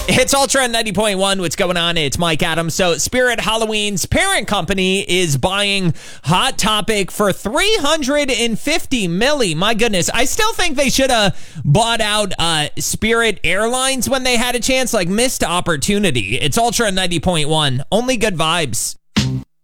It's Ultra 90.1. What's going on? It's Mike Adams. So Spirit Halloween's parent company is buying Hot Topic for $350 million. My goodness. I still think they should have bought out Spirit Airlines when they had a chance. Like, missed opportunity. It's Ultra 90.1. Only good vibes.